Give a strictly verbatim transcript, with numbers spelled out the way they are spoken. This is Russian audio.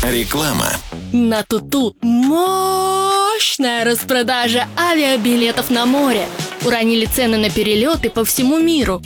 Реклама. На Туту мощная распродажа авиабилетов на море. Уронили цены на перелеты по всему миру.